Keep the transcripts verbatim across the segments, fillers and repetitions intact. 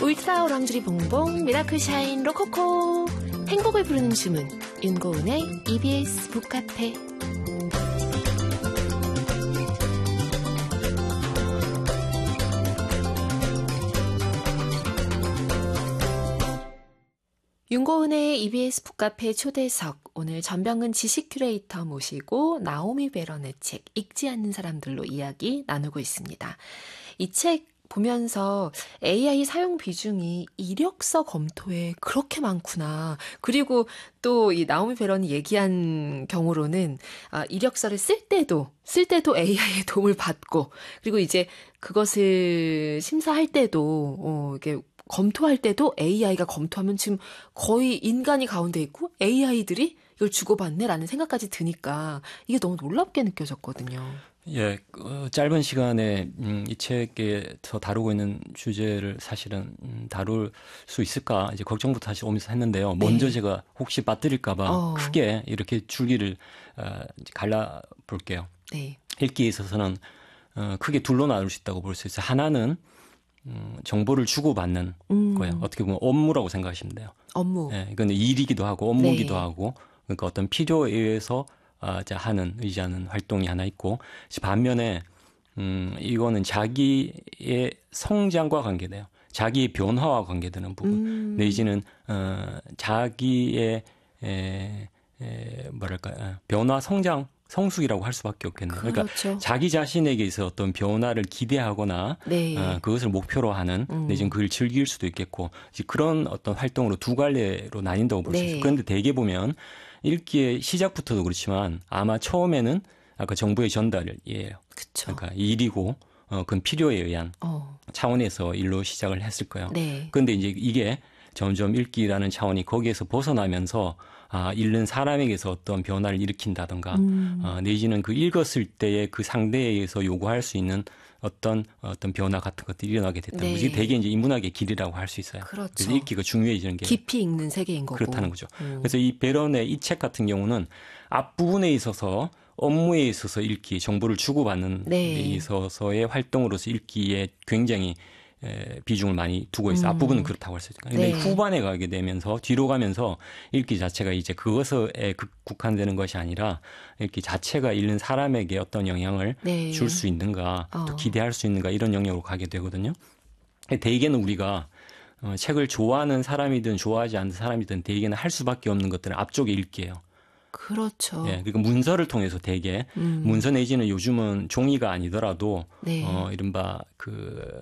울트라 오랑주리 봉봉 미라클 샤인 로코코 행복을 부르는 주문 윤고은의 이비에스 북카페. 윤고은의 이비에스 북카페 초대석, 오늘 전병근 지식 큐레이터 모시고 나오미 베런의 책 읽지 않는 사람들로 이야기 나누고 있습니다. 이 책 보면서 에이아이 사용 비중이 이력서 검토에 그렇게 많구나. 그리고 또 이 나오미 베런이 얘기한 경우로는 아, 이력서를 쓸 때도 쓸 때도 에이아이의 도움을 받고, 그리고 이제 그것을 심사할 때도 어, 이게 검토할 때도 에이아이가 검토하면 지금 거의 인간이 가운데 있고 에이아이들이 이걸 주고받네라는 생각까지 드니까 이게 너무 놀랍게 느껴졌거든요. 예, 어, 짧은 시간에 음, 이 책에서 다루고 있는 주제를 사실은 음, 다룰 수 있을까 이제 걱정부터 사실 오면서 했는데요. 네. 먼저 제가 혹시 빠뜨릴까봐 어. 크게 이렇게 줄기를 어, 갈라 볼게요. 네. 읽기에 있어서는 어, 크게 둘로 나눌 수 있다고 볼 수 있어요. 하나는 음, 정보를 주고받는 음. 거예요. 어떻게 보면 업무라고 생각하시면 돼요. 업무. 예, 이건 일이기도 하고 업무기도 네. 하고, 그러니까 어떤 필요에 의해서 아, 자, 하는, 의지하는 활동이 하나 있고, 반면에, 음, 이거는 자기의 성장과 관계돼요. 자기의 변화와 관계되는 부분. 음. 내지는, 어, 자기의, 에, 에, 뭐랄까, 변화, 성장, 성숙이라고 할 수밖에 없겠네요. 그러니까 그렇죠. 자기 자신에게 있어 어떤 변화를 기대하거나, 네. 어, 그것을 목표로 하는, 음. 내지는 그걸 즐길 수도 있겠고, 그런 어떤 활동으로 두 갈래로 나뉜다고 볼 수 네. 있어요. 그런데 대개 보면, 읽기의 시작부터도 그렇지만 아마 처음에는 아까 정보의 전달이에요. 그쵸. 그러니까 일이고 어, 그건 필요에 의한 어. 차원에서 일로 시작을 했을 거예요. 네. 그런데 이제 이게 점점 읽기라는 차원이 거기에서 벗어나면서 아, 읽는 사람에게서 어떤 변화를 일으킨다든가 음. 어, 내지는 그 읽었을 때의 그 상대에 의해서 요구할 수 있는 어떤 어떤 변화 같은 것들이 일어나게 됐다는 네. 거죠. 대개 이제 인문학의 길이라고 할 수 있어요. 그렇죠. 그래서 읽기가 중요해지는 게 깊이 읽는 세계인 거고. 그렇다는 거죠. 음. 그래서 이 베런의 이 책 같은 경우는 앞부분에 있어서 업무에 있어서 읽기, 정보를 주고받는 네. 데 있어서의 활동으로서 읽기에 굉장히 에, 비중을 많이 두고 있어요. 음. 앞부분은 그렇다고 할 수 있어요. 그런데 네. 후반에 가게 되면서 뒤로 가면서 읽기 자체가 이제 그것에 국한되는 것이 아니라 읽기 자체가 읽는 사람에게 어떤 영향을 네. 줄 수 있는가, 어. 또 기대할 수 있는가 이런 영역으로 가게 되거든요. 대개는 우리가 어, 책을 좋아하는 사람이든 좋아하지 않는 사람이든 대개는 할 수밖에 없는 것들은 앞쪽에 읽기예요. 그렇죠. 예, 그러니까 문서를 통해서 대개 음. 문서 내지는 요즘은 종이가 아니더라도 네. 어, 이른바 그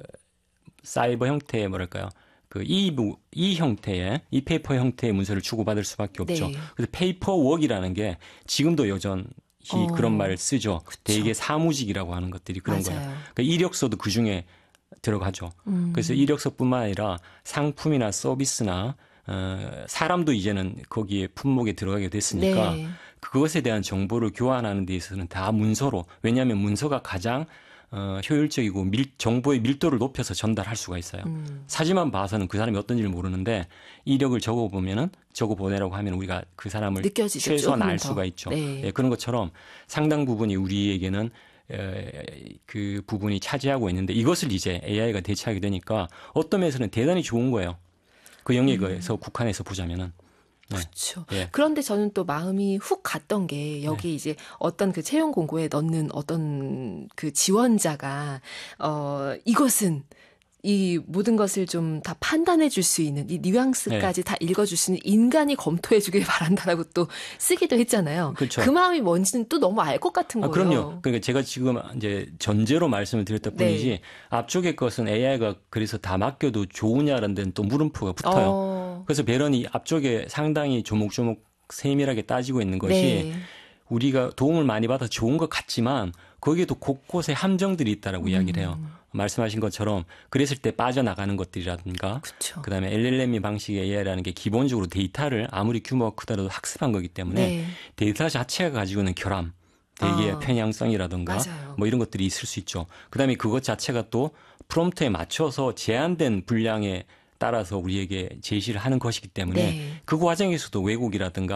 사이버 형태의 뭐랄까요? 그 이, 이 형태의 이 페이퍼 형태의 문서를 주고받을 수밖에 없죠. 네. 그래서 페이퍼웍이라는 게 지금도 여전히 어. 그런 말을 쓰죠. 그쵸. 대개 사무직이라고 하는 것들이 그런 맞아요. 거예요. 그러니까 이력서도 그 중에 들어가죠. 음. 그래서 이력서뿐만 아니라 상품이나 서비스나 어, 사람도 이제는 거기에 품목에 들어가게 됐으니까 네. 그것에 대한 정보를 교환하는 데 있어서는 다 문서로, 왜냐하면 문서가 가장 어, 효율적이고 밀, 정보의 밀도를 높여서 전달할 수가 있어요. 음. 사진만 봐서는 그 사람이 어떤지를 모르는데 이력을 적어보면은 적어보내라고 하면 우리가 그 사람을 느껴지죠. 최소한 알 더. 수가 있죠. 네. 예, 그런 것처럼 상당 부분이 우리에게는 에, 그 부분이 차지하고 있는데 이것을 이제 에이아이가 대체하게 되니까 어떤 면에서는 대단히 좋은 거예요. 그 영역에서 음. 국한해서 보자면은. 네. 그렇죠. 예. 그런데 저는 또 마음이 훅 갔던 게 여기 네. 이제 어떤 그 채용 공고에 넣는 어떤 그 지원자가 어 이것은 이 모든 것을 좀 다 판단해 줄 수 있는 이 뉘앙스까지 네. 다 읽어줄 수 있는 인간이 검토해 주길 바란다라고 또 쓰기도 했잖아요. 그렇죠. 그 마음이 뭔지는 또 너무 알 것 같은 아, 거예요. 그럼요. 그러니까 제가 지금 이제 전제로 말씀을 드렸던 뿐이지 네. 앞쪽의 것은 에이아이가 그래서 다 맡겨도 좋으냐라는 데는 또 물음표가 붙어요. 어. 그래서 베런이 앞쪽에 상당히 조목조목 세밀하게 따지고 있는 것이 네. 우리가 도움을 많이 받아 좋은 것 같지만 거기에도 곳곳에 함정들이 있다라고 음. 이야기를 해요. 말씀하신 것처럼 그랬을 때 빠져나가는 것들이라든가 그쵸. 그다음에 엘엘엠 방식의 에이아이라는 게 기본적으로 데이터를 아무리 규모가 크더라도 학습한 거기 때문에 네. 데이터 자체가 가지고 있는 결함, 대개의 아. 편향성이라든가 맞아요. 뭐 이런 것들이 있을 수 있죠. 그다음에 그것 자체가 또 프롬프트에 맞춰서 제한된 분량에 따라서 우리에게 제시를 하는 것이기 때문에 네. 그 과정에서도 왜곡이라든가